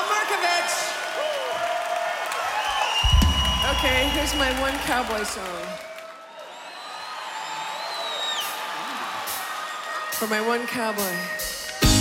Tom Markovich. Okay, here's my one cowboy song. For my one cowboy.